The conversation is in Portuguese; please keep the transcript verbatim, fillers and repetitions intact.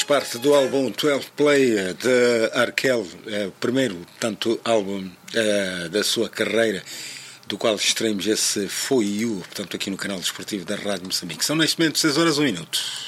parte do álbum doze Play de R. Kelly, o primeiro, portanto, álbum uh, da sua carreira, do qual extraímos esse For You, portanto, aqui no canal desportivo da Rádio Moçambique. São neste momento seis horas e um minuto.